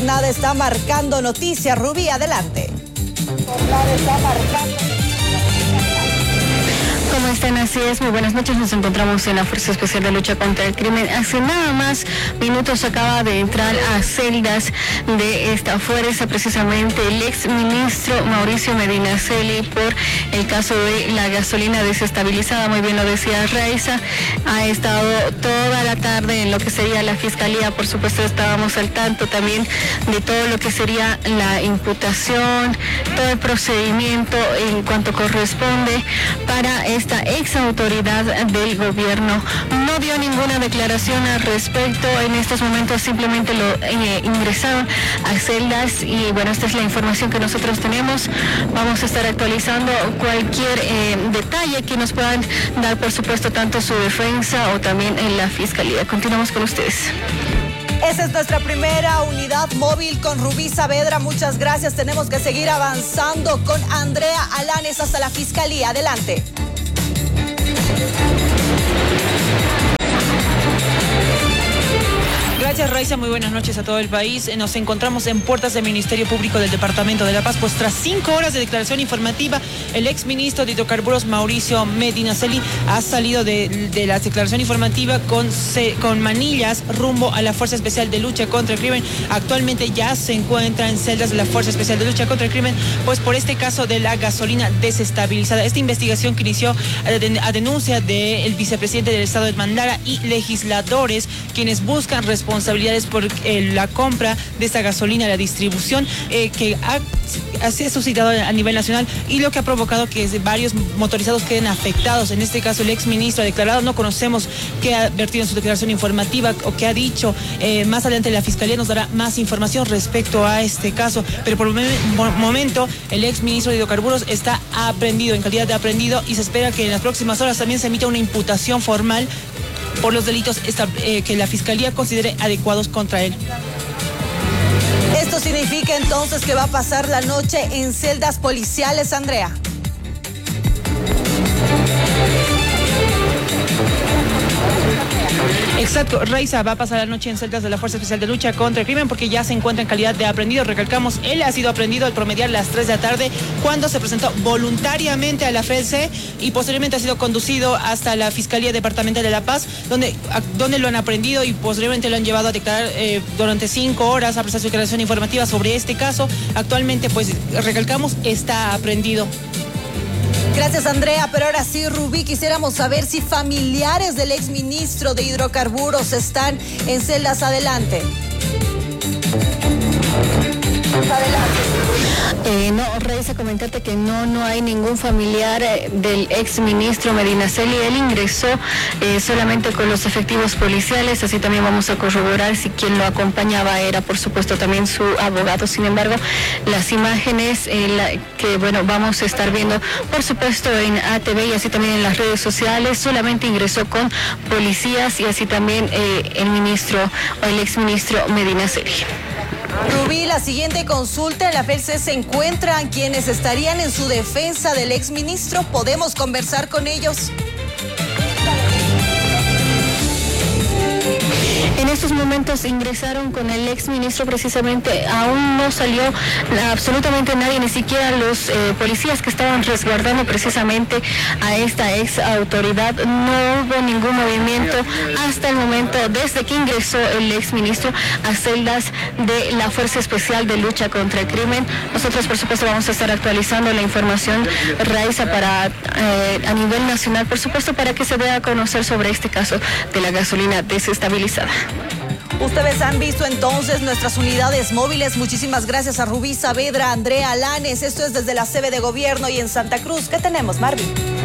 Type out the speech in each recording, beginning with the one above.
Jornada está marcando noticias. Rubí, adelante. Jornada está marcando. ¿Cómo están? Así es, muy buenas noches. Nos encontramos en la Fuerza Especial de Lucha contra el Crimen. Hace nada más minutos acaba de entrar a celdas de esta fuerza precisamente el exministro Mauricio Medinaceli por el caso de la gasolina desestabilizada. Muy bien lo decía Raiza, ha estado toda la tarde en lo que sería la Fiscalía. Por supuesto estábamos al tanto también de todo lo que sería la imputación, todo el procedimiento en cuanto corresponde para esta ex autoridad del gobierno. No dio ninguna declaración al respecto. En estos momentos simplemente lo ingresaron a celdas y bueno, esta es la información que nosotros tenemos. Vamos a estar actualizando cualquier detalle que nos puedan dar, por supuesto, tanto su defensa o también en la Fiscalía. Continuamos con ustedes. Esa es nuestra primera unidad móvil con Rubí Saavedra. Muchas gracias. Tenemos que seguir avanzando con Andrea Alanes hasta la Fiscalía. Adelante. Gracias, Raiza. Muy buenas noches a todo el país. Nos encontramos en puertas del Ministerio Público del Departamento de La Paz, pues tras 5 horas de declaración informativa, el exministro de Hidrocarburos, Mauricio Medinaceli, ha salido de la declaración informativa con manillas rumbo a la Fuerza Especial de Lucha contra el Crimen. Actualmente ya se encuentra en celdas de la Fuerza Especial de Lucha contra el Crimen, pues por este caso de la gasolina desestabilizada. Esta investigación que inició a denuncia del vicepresidente del Estado de Mandara y legisladores, quienes buscan responsabilidades por la compra de esta gasolina, la distribución que se ha suscitado a nivel nacional y lo que ha provocado que varios motorizados queden afectados. En este caso el exministro ha declarado, no conocemos qué ha vertido en su declaración informativa o qué ha dicho. Más adelante la Fiscalía nos dará más información respecto a este caso, pero por el momento el exministro de Hidrocarburos está aprehendido, en calidad de aprehendido, y se espera que en las próximas horas también se emita una imputación formal por los delitos que la Fiscalía considere adecuados contra él. Esto significa entonces que va a pasar la noche en celdas policiales, Andrea. Exacto, Raiza va a pasar la noche en celdas de la Fuerza Especial de Lucha contra el Crimen porque ya se encuentra en calidad de aprehendido. Recalcamos, él ha sido aprehendido al promediar las 3 de la tarde cuando se presentó voluntariamente a la FELCE y posteriormente ha sido conducido hasta la Fiscalía Departamental de La Paz, donde lo han aprehendido y posteriormente lo han llevado a declarar durante 5 horas a prestar su declaración informativa sobre este caso. Actualmente, pues, recalcamos, está aprehendido. Gracias, Andrea. Pero ahora sí, Rubí, quisiéramos saber si familiares del exministro de Hidrocarburos están en celdas. Adelante. No, Raiza, comentarte que no hay ningún familiar del exministro Medinaceli. Él ingresó solamente con los efectivos policiales, así también vamos a corroborar si quien lo acompañaba era, por supuesto, también su abogado. Sin embargo, las imágenes que, bueno, vamos a estar viendo, por supuesto, en ATV y así también en las redes sociales, solamente ingresó con policías y así también el exministro Medinaceli. Rubí, la siguiente consulta en la FELCE se encuentran quienes estarían en su defensa del exministro. ¿Podemos conversar con ellos? En estos momentos ingresaron con el exministro, precisamente aún no salió absolutamente nadie, ni siquiera los policías que estaban resguardando precisamente a esta ex autoridad. No hubo ningún movimiento hasta el momento, desde que ingresó el exministro a celdas de la Fuerza Especial de Lucha contra el Crimen. Nosotros, por supuesto, vamos a estar actualizando la información, Raiza, para a nivel nacional, por supuesto, para que se dé a conocer sobre este caso de la gasolina desestabilizada. Ustedes han visto entonces nuestras unidades móviles. Muchísimas gracias a Rubí Saavedra, Andrea Alanes. Esto es desde la sede de gobierno y en Santa Cruz. ¿Qué tenemos, Marvin?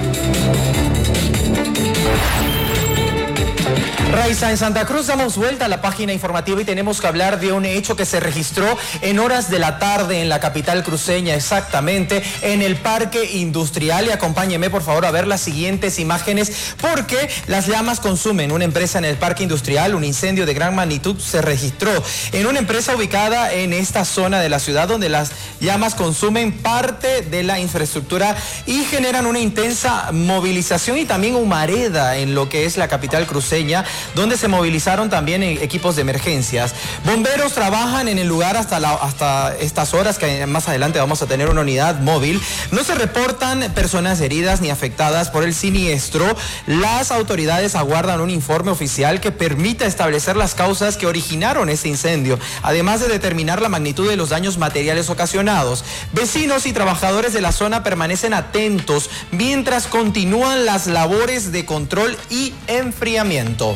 Raiza, en Santa Cruz damos vuelta a la página informativa y tenemos que hablar de un hecho que se registró en horas de la tarde en la capital cruceña, exactamente en el Parque Industrial. Y acompáñeme, por favor, a ver las siguientes imágenes, porque las llamas consumen una empresa en el Parque Industrial. Un incendio de gran magnitud se registró en una empresa ubicada en esta zona de la ciudad, donde las llamas consumen parte de la infraestructura y generan una intensa movilización y también humareda en lo que es la capital cruceña. donde se movilizaron también equipos de emergencias. Bomberos trabajan en el lugar hasta estas horas, que más adelante vamos a tener una unidad móvil. No se reportan personas heridas ni afectadas por el siniestro. Las autoridades aguardan un informe oficial que permita establecer las causas que originaron este incendio, además de determinar la magnitud de los daños materiales ocasionados. Vecinos y trabajadores de la zona permanecen atentos mientras continúan las labores de control y enfriamiento.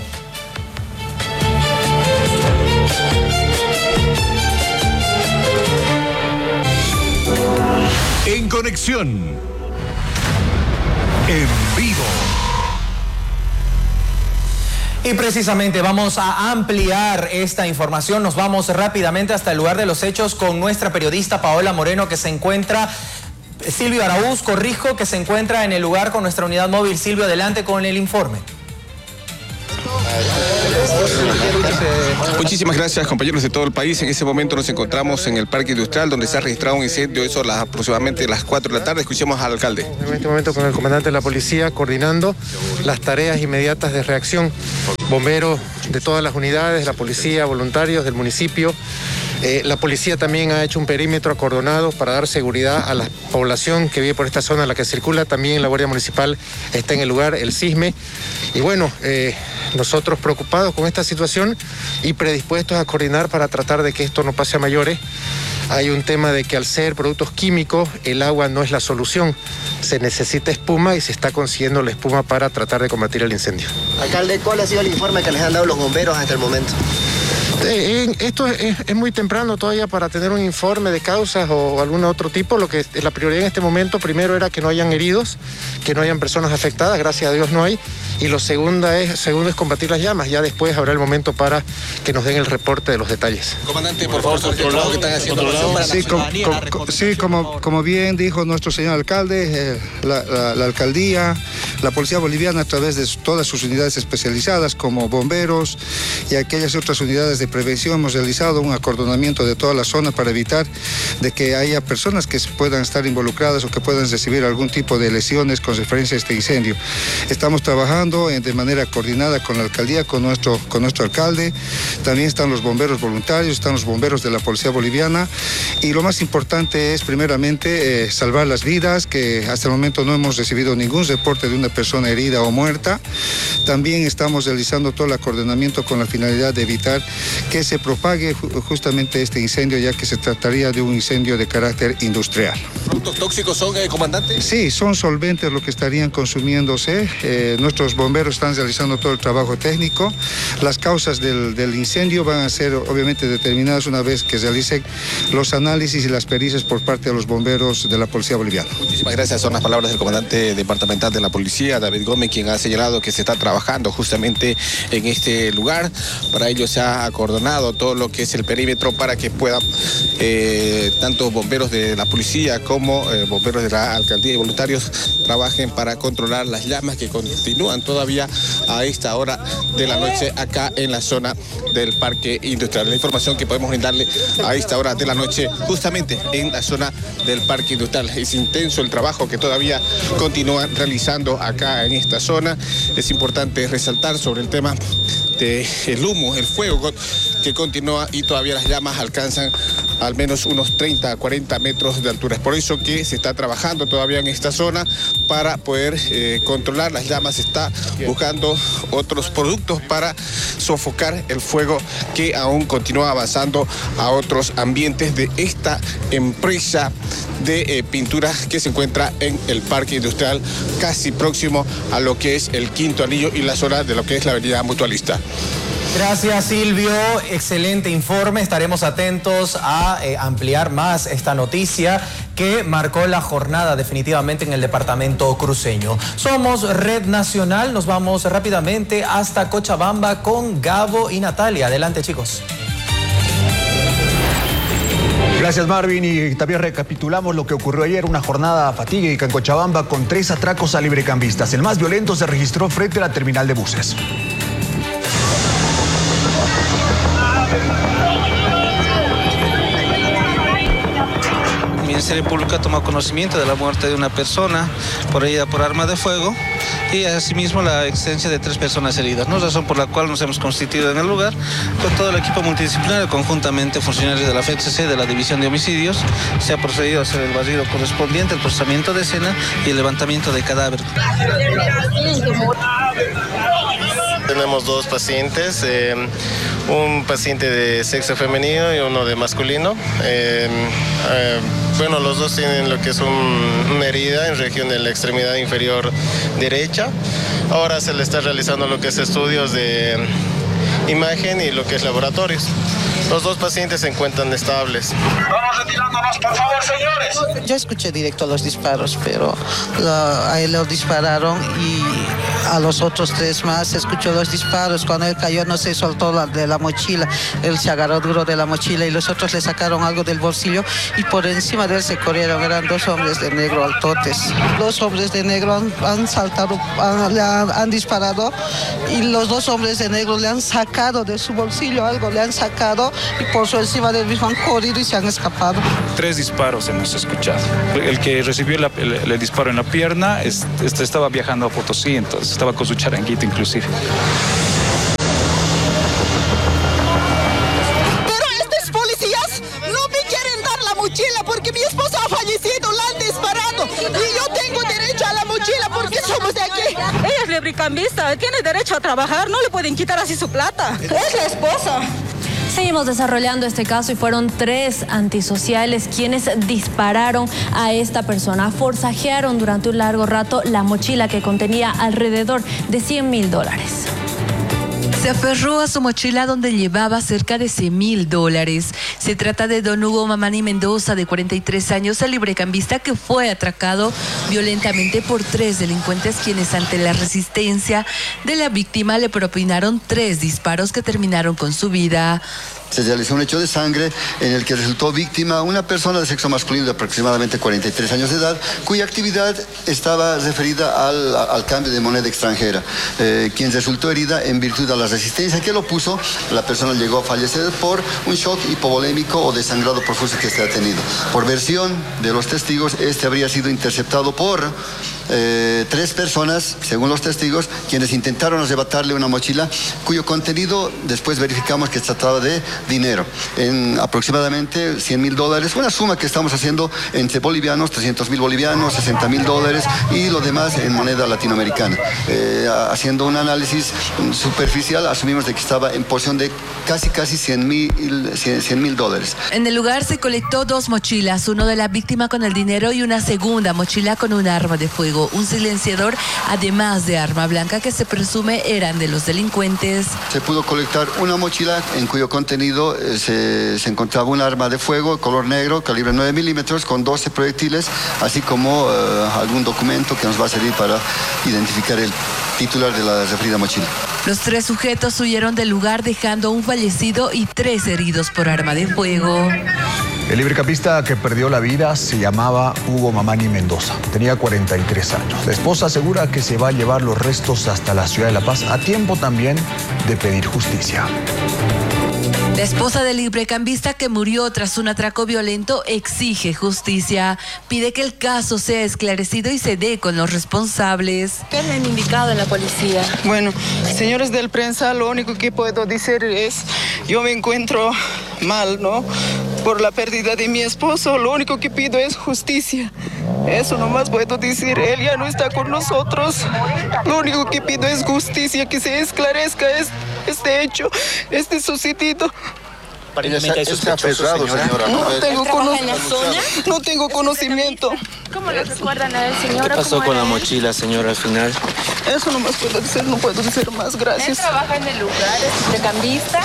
En conexión, en vivo. Y precisamente vamos a ampliar esta información. Nos vamos rápidamente hasta el lugar de los hechos con nuestra periodista Paola Moreno, que se encuentra... Silvio Araúz, corrijo, que se encuentra en el lugar con nuestra unidad móvil. Silvio, adelante con el informe. Muchísimas gracias, compañeros de todo el país. En ese momento nos encontramos en el Parque Industrial, donde se ha registrado un incendio. Eso aproximadamente las 4 de la tarde. Escuchemos al alcalde. En este momento con el comandante de la policía coordinando las tareas inmediatas de reacción. Bomberos de todas las unidades, la policía, voluntarios del municipio. La policía también ha hecho un perímetro acordonado para dar seguridad a la población que vive por esta zona en la que circula. También la Guardia Municipal está en el lugar, el CISME. Y bueno, nosotros preocupados con esta situación y predispuestos a coordinar para tratar de que esto no pase a mayores. Hay un tema de que al ser productos químicos, el agua no es la solución. Se necesita espuma y se está consiguiendo la espuma para tratar de combatir el incendio. Alcalde, ¿cuál ha sido el informe que les han dado los bomberos hasta el momento? Esto es muy temprano todavía para tener un informe de causas o algún otro tipo. Lo que la prioridad en este momento, primero era que no hayan heridos, que no hayan personas afectadas, gracias a Dios no hay. Y lo segundo es combatir las llamas. Ya después habrá el momento para que nos den el reporte de los detalles. Comandante, por favor, sobre el trabajo que están haciendo. Sí, como bien dijo nuestro señor alcalde, la alcaldía, la policía boliviana a través de todas sus unidades especializadas como bomberos y aquellas otras unidades de prevención hemos realizado un acordonamiento de toda la zona para evitar de que haya personas que puedan estar involucradas o que puedan recibir algún tipo de lesiones con referencia a este incendio. Estamos trabajando de manera coordinada con la alcaldía, con nuestro alcalde. También están los bomberos voluntarios, están los bomberos de la policía boliviana y lo más importante es primeramente salvar las vidas, que hasta el momento no hemos recibido ningún reporte de una persona herida o muerta. También estamos realizando todo el acordonamiento con la finalidad de evitar que se propague justamente este incendio, ya que se trataría de un incendio de carácter industrial. ¿Productos tóxicos son, comandante? Sí, son solventes lo que estarían consumiéndose. Nuestros bomberos están realizando todo el trabajo técnico. Las causas del incendio van a ser obviamente determinadas una vez que realicen los análisis y las pericias por parte de los bomberos de la policía boliviana. Muchísimas gracias. Son las palabras del comandante departamental de la policía, David Gómez, quien ha señalado que se está trabajando justamente en este lugar. Para ello se ha acordonado todo lo que es el perímetro para que puedan tanto bomberos de la policía como bomberos de la alcaldía y voluntarios trabajen para controlar las llamas que continúan todavía a esta hora de la noche acá en la zona del Parque Industrial. La información que podemos brindarle a esta hora de la noche justamente en la zona del Parque Industrial. Es intenso el trabajo que todavía continúan realizando acá en esta zona. Es importante resaltar sobre el tema del humo, el fuego que continúa y todavía las llamas alcanzan al menos unos 30 a 40 metros de altura. Es por eso que se está trabajando todavía en esta zona para poder controlar las llamas. Se está buscando otros productos para sofocar el fuego que aún continúa avanzando a otros ambientes de esta empresa de pinturas que se encuentra en el Parque Industrial, casi próximo a lo que es el Quinto Anillo y la zona de lo que es la avenida Mutualista. Gracias, Silvio. Excelente informe. Estaremos atentos a ampliar más esta noticia que marcó la jornada definitivamente en el departamento cruceño. Somos Red Nacional. Nos vamos rápidamente hasta Cochabamba con Gabo y Natalia. Adelante, chicos. Gracias, Marvin, y también recapitulamos lo que ocurrió ayer, una jornada fatídica en Cochabamba con 3 atracos a librecambistas. El más violento se registró frente a la terminal de buses. Ministerio Público ha tomado conocimiento de la muerte de una persona por herida por arma de fuego y asimismo la existencia de 3 personas heridas, ¿no? Razón por la cual nos hemos constituido en el lugar con todo el equipo multidisciplinario, conjuntamente funcionarios de la FECC, de la División de Homicidios. Se ha procedido a hacer el barrido correspondiente, el procesamiento de escena y el levantamiento de cadáver. Tenemos 2 pacientes, un paciente de sexo femenino y uno de masculino. Bueno, los dos tienen lo que es una herida en región de la extremidad inferior derecha. Ahora se le está realizando lo que es estudios de imagen y lo que es laboratorios. Los 2 pacientes se encuentran estables. Vamos retirándonos, por favor, señores. Yo escuché directo los disparos, pero a él lo dispararon y a los otros 3 más escuchó los disparos. Cuando él cayó no se soltó de la mochila, él se agarró duro de la mochila y los otros le sacaron algo del bolsillo y por encima de él se corrieron. Eran 2 hombres de negro altotes. 2 hombres de negro han saltado, han disparado y los 2 hombres de negro le han sacado de su bolsillo algo, le han sacado y por su encima del mismo han corrido y se han escapado. 3 disparos hemos escuchado. El que recibió el disparo en la pierna estaba viajando a Potosí, entonces estaba con su charanguito inclusive. Pero estos policías no me quieren dar la mochila porque mi esposo ha fallecido, la han disparado y yo tengo derecho a la mochila porque somos de aquí. Ella es librecambista, tiene derecho a trabajar, no le pueden quitar así su plata. Es la esposa. Seguimos desarrollando este caso y fueron 3 antisociales quienes dispararon a esta persona. Forcejearon durante un largo rato la mochila que contenía alrededor de $100,000. Se aferró a su mochila donde llevaba cerca de $100,000. Se trata de don Hugo Mamani Mendoza, de 43 años, el librecambista que fue atracado violentamente por 3 delincuentes quienes ante la resistencia de la víctima le propinaron 3 disparos que terminaron con su vida. Se realizó un hecho de sangre en el que resultó víctima una persona de sexo masculino de aproximadamente 43 años de edad, cuya actividad estaba referida al cambio de moneda extranjera, quien resultó herida en virtud de la resistencia que lo puso. La persona llegó a fallecer por un shock hipovolémico o desangrado profuso que ha tenido. Por versión de los testigos, este habría sido interceptado por 3 personas, según los testigos, quienes intentaron arrebatarle una mochila cuyo contenido después verificamos que se trataba de dinero, en aproximadamente $100,000, una suma que estamos haciendo entre bolivianos, 300,000 bolivianos, $60,000 y lo demás en moneda latinoamericana. Haciendo un análisis superficial, asumimos de que estaba en porción de casi $100,000. En el lugar se colectó 2 mochilas, uno de la víctima con el dinero y una segunda mochila con un arma de fuego, un silenciador, además de arma blanca que se presume eran de los delincuentes. Se pudo colectar una mochila en cuyo contenido se encontraba un arma de fuego color negro, calibre 9 milímetros, con 12 proyectiles, así como algún documento que nos va a servir para identificar el titular de la referida mochila. Los 3 sujetos huyeron del lugar dejando un fallecido y 3 heridos por arma de fuego. El librecambista que perdió la vida se llamaba Hugo Mamani Mendoza. Tenía 43 años. La esposa asegura que se va a llevar los restos hasta la ciudad de La Paz, a tiempo también de pedir justicia. La esposa del librecambista que murió tras un atraco violento exige justicia. Pide que el caso sea esclarecido y se dé con los responsables. ¿Qué le han indicado en la policía? Bueno, señores del prensa, lo único que puedo decir es, yo me encuentro mal, ¿no? Por la pérdida de mi esposo, lo único que pido es justicia. Eso nomás puedo decir, él ya no está con nosotros. Lo único que pido es justicia, que se esclarezca este hecho, este sucedido. Aparentemente es sospechoso, señora. No tengo conocimiento. ¿Cómo le recuerdan a él, señora? ¿Qué pasó con la mochila, señora, al final? Eso nomás puedo decir, no puedo decir más, gracias. ¿Él trabaja en el lugar, es librecambista?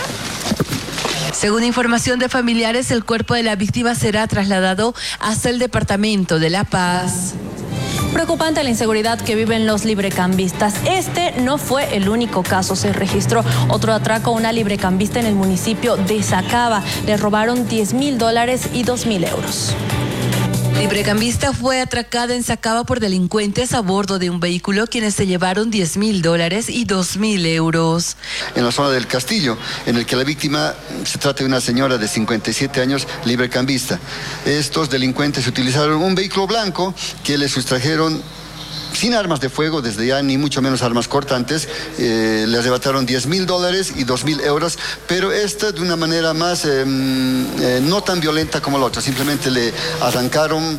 Según información de familiares, el cuerpo de la víctima será trasladado hasta el departamento de La Paz. Preocupante la inseguridad que viven los librecambistas. Este no fue el único caso. Se registró otro atraco a una librecambista en el municipio de Sacaba. Le robaron $10,000 y €2,000. Librecambista fue atracada en Sacaba por delincuentes a bordo de un vehículo, quienes se llevaron $10,000 y 2,000 euros. En la zona del Castillo, en el que la víctima se trata de una señora de 57 años, librecambista. Estos delincuentes utilizaron un vehículo blanco que le sustrajeron sin armas de fuego, desde ya ni mucho menos armas cortantes, le arrebataron $10,000 y 2,000 euros, pero esta de una manera más no tan violenta como la otra, simplemente le arrancaron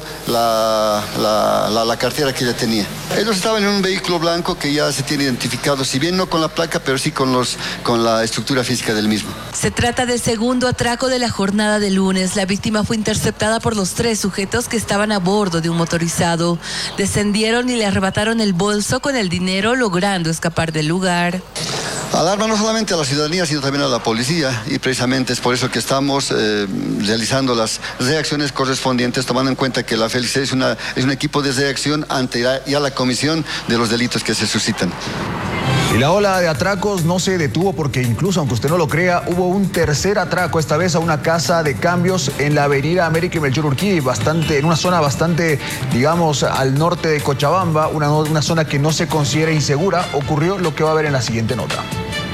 la cartera que ella tenía. Ellos estaban en un vehículo blanco que ya se tiene identificado, si bien no con la placa, pero sí con la estructura física del mismo. Se trata del segundo atraco de la jornada de lunes. La víctima fue interceptada por los 3 sujetos que estaban a bordo de un motorizado. Descendieron y le arrebataron el bolso con el dinero, logrando escapar del lugar. Alarma no solamente a la ciudadanía, sino también a la policía, y precisamente es por eso que estamos realizando las reacciones correspondientes, tomando en cuenta que la FELIC es un equipo de reacción ante ya la comisión de los delitos que se suscitan. Y la ola de atracos no se detuvo porque incluso, aunque usted no lo crea, hubo un tercer atraco, esta vez a una casa de cambios en la avenida América y Melchor Urquí, en una zona bastante, digamos, al norte de Cochabamba, una zona que no se considera insegura. Ocurrió lo que va a ver en la siguiente nota.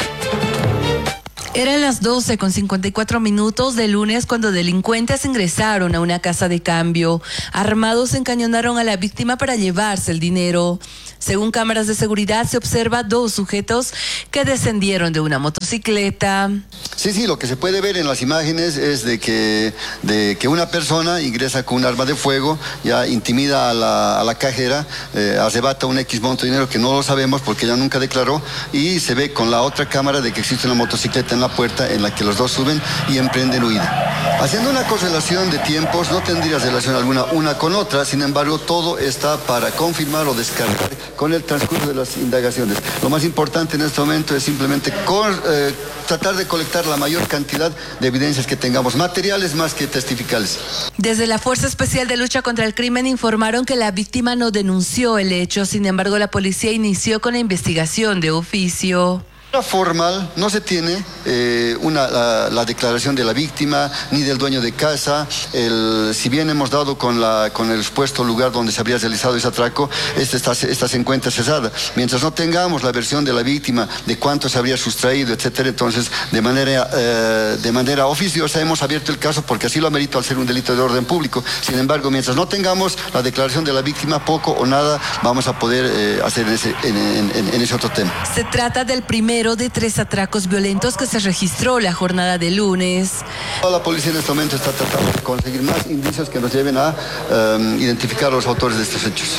Eran las 12:54 de lunes cuando delincuentes ingresaron a una casa de cambio. Armados encañonaron a la víctima para llevarse el dinero. Según cámaras de seguridad, se observa 2 sujetos que descendieron de una motocicleta. Sí, lo que se puede ver en las imágenes es de que una persona ingresa con un arma de fuego, ya intimida a la cajera, arrebata un X monto de dinero que no lo sabemos porque ella nunca declaró, y se ve con la otra cámara de que existe una motocicleta en la puerta en la que los 2 suben y emprenden huida. Haciendo una correlación de tiempos, no tendría relación alguna una con otra, sin embargo, todo está para confirmar o descartar con el transcurso de las indagaciones. Lo más importante en este momento es simplemente tratar de colectar la mayor cantidad de evidencias que tengamos, materiales más que testificales. Desde la Fuerza Especial de Lucha contra el Crimen informaron que la víctima no denunció el hecho, sin embargo, la policía inició con la investigación de oficio. Formal, no se tiene la declaración de la víctima ni del dueño de casa. Si bien hemos dado con el supuesto lugar donde se habría realizado ese atraco, esta se encuentra cerrada. Mientras no tengamos la versión de la víctima de cuánto se habría sustraído, etcétera, entonces de manera oficiosa hemos abierto el caso porque así lo amerito al ser un delito de orden público. Sin embargo, mientras no tengamos la declaración de la víctima, poco o nada vamos a poder hacer en ese otro tema. Se trata del primero de 3 atracos violentos que se registró la jornada de lunes. La policía en este momento está tratando de conseguir más indicios que nos lleven a identificar a los autores de estos hechos.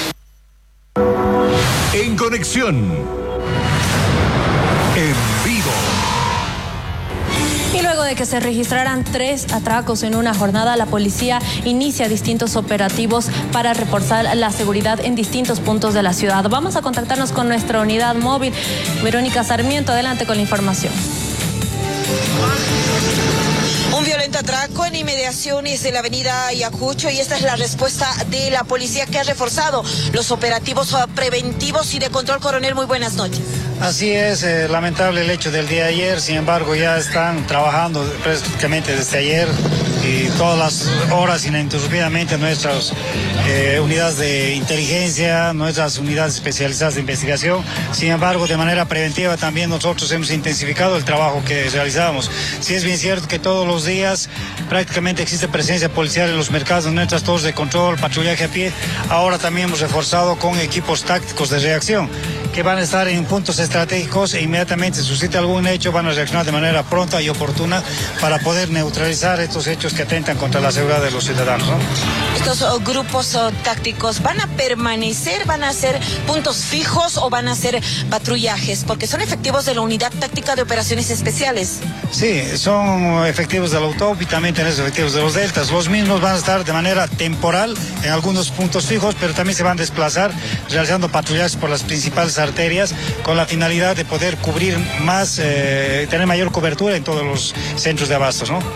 En conexión, en vivo. Y luego de que se registraran 3 atracos en una jornada, la policía inicia distintos operativos para reforzar la seguridad en distintos puntos de la ciudad. Vamos a contactarnos con nuestra unidad móvil. Verónica Sarmiento, adelante con la información. Un violento atraco en inmediaciones de la avenida Ayacucho, y esta es la respuesta de la policía, que ha reforzado los operativos preventivos y de control. Coronel, muy buenas noches. Así es, lamentable el hecho del día de ayer, sin embargo ya están trabajando prácticamente desde ayer y todas las horas ininterrumpidamente nuestras unidades de inteligencia, nuestras unidades especializadas de investigación. Sin embargo, de manera preventiva también nosotros hemos intensificado el trabajo que realizamos. Sí es bien cierto que todos los días prácticamente existe presencia policial en los mercados, en nuestras torres de control, patrullaje a pie. Ahora también hemos reforzado con equipos tácticos de reacción que van a estar en puntos estratégicos e inmediatamente si suscita algún hecho van a reaccionar de manera pronta y oportuna para poder neutralizar estos hechos que atentan contra la seguridad de los ciudadanos, ¿no? ¿Estos grupos tácticos van a permanecer, van a ser puntos fijos o van a ser patrullajes? Porque son efectivos de la Unidad Táctica de Operaciones Especiales. Sí, son efectivos de la UTOP y también tenemos efectivos de los Deltas. Los mismos van a estar de manera temporal en algunos puntos fijos, pero también se van a desplazar realizando patrullajes por las principales arterias con la finalidad de poder cubrir más, tener mayor cobertura en todos los centros de abastos, ¿no?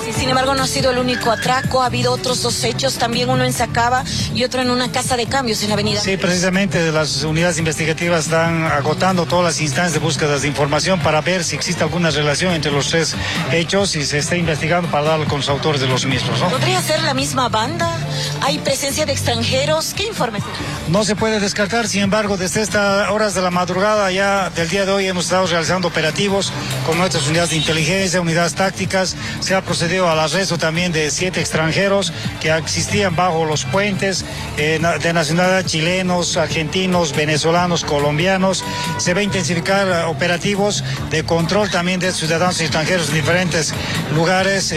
Sí, sin embargo, no ha sido el único atraco, ha habido otros 2 hechos, también uno en Sacaba y otro en una casa de cambios en la avenida. Sí, precisamente las unidades investigativas están agotando todas las instancias de búsqueda de información para ver si existe alguna relación entre los 3 hechos y se está investigando para dar con los autores de los mismos, ¿no? ¿Podría ser la misma banda? ¿Hay presencia de extranjeros? ¿Qué informes? No se puede descartar, sin embargo, desde estas horas de la madrugada ya del día de hoy hemos estado realizando operativos con nuestras unidades de inteligencia, unidades tácticas. Se ha procedido al arresto también de 7 extranjeros que existían bajo los puentes de nacionalidad chilenos, argentinos, venezolanos, colombianos. Se va a intensificar operativos de control también de ciudadanos extranjeros en diferentes lugares,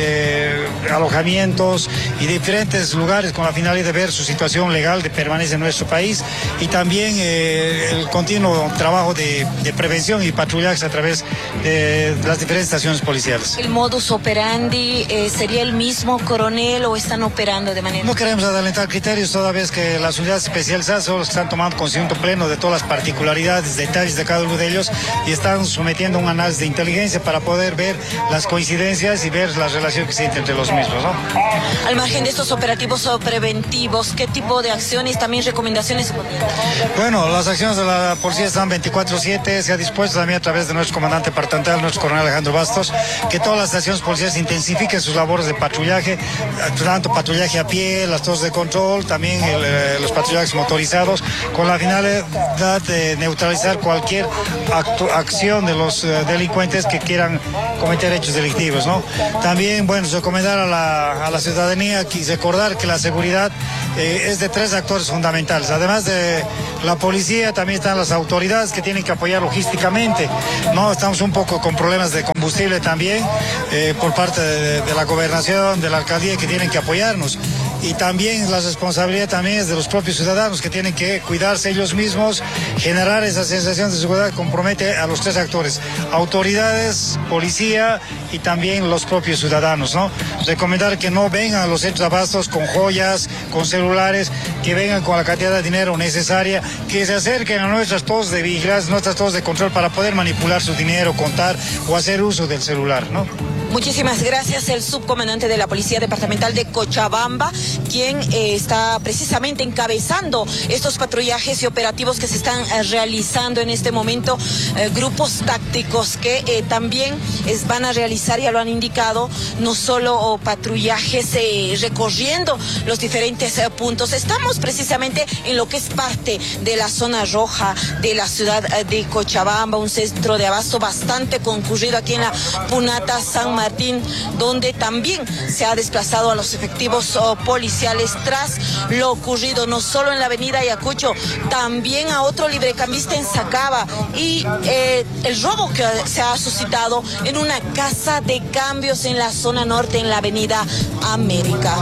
alojamientos y diferentes lugares con la finalidad de ver su situación legal de permanencia en nuestro país y también el continuo trabajo de prevención y patrullaje a través de las diferentes estaciones policiales. ¿El modus operandi sería el mismo, coronel, o están operando de manera...? No queremos adelantar criterios toda vez que las unidades especializadas son los que están tomando conocimiento pleno de todas las particularidades, detalles de cada uno de ellos y están sometiendo un análisis de inteligencia para poder ver las coincidencias y ver la relación que existe entre los mismos, ¿no? Al margen de estos operativos preventivos, ¿qué tipo de acciones, también recomendaciones? Bueno, las acciones de la policía están 24/7, se ha dispuesto también a través de nuestro comandante departamental, nuestro coronel Alejandro Bastos, que todas las estaciones policiales intensifiquen sus labores de patrullaje, tanto patrullaje a pie, las torres de control, también los patrullajes motorizados, con la finalidad de neutralizar cualquier acción de los delincuentes que quieran cometer hechos delictivos, ¿no? También, bueno, recomendar a la ciudadanía y recordar que la seguridad es de 3 actores fundamentales. Además de la policía, también están las autoridades que tienen que apoyar logísticamente, ¿no? Estamos un poco con problemas de combustible también por parte de la gobernación, de la alcaldía, que tienen que apoyarnos. Y también la responsabilidad también es de los propios ciudadanos que tienen que cuidarse ellos mismos, generar esa sensación de seguridad que compromete a los 3 actores, autoridades, policía y también los propios ciudadanos, ¿no? Recomendar que no vengan a los centros de abastos con joyas, con celulares, que vengan con la cantidad de dinero necesaria, que se acerquen a nuestras torres de vigilancia, nuestras torres de control para poder manipular su dinero, contar o hacer uso del celular, ¿no? Muchísimas gracias, el subcomandante de la Policía Departamental de Cochabamba, quien está precisamente encabezando estos patrullajes y operativos que se están realizando en este momento, grupos tácticos que también van a realizar, ya lo han indicado, no solo patrullajes recorriendo los diferentes puntos. Estamos precisamente en lo que es parte de la zona roja de la ciudad de Cochabamba, un centro de abasto bastante concurrido aquí en la Punata San Martín, donde también se ha desplazado a los efectivos policiales tras lo ocurrido no solo en la avenida Ayacucho, también a otro librecambista en Sacaba y el robo que se ha suscitado en una casa de cambios en la zona norte, en la avenida América.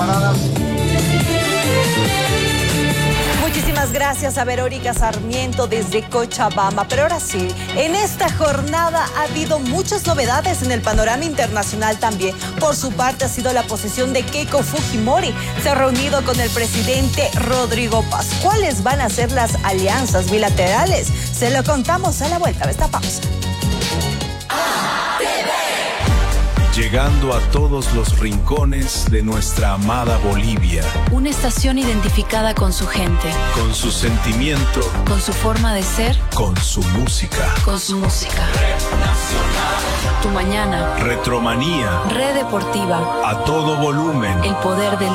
Muchísimas gracias a Verónica Sarmiento desde Cochabamba. Pero ahora sí, en esta jornada ha habido muchas novedades en el panorama internacional también. Por su parte ha sido la posesión de Keiko Fujimori. Se ha reunido con el presidente Rodrigo Paz. ¿Cuáles van a ser las alianzas bilaterales? Se lo contamos a la vuelta de esta pausa. Llegando a todos los rincones de nuestra amada Bolivia. Una estación identificada con su gente. Con su sentimiento. Con su forma de ser. Con su música. Con su música. Tu mañana. Retromanía. Red Deportiva. A todo volumen. El poder del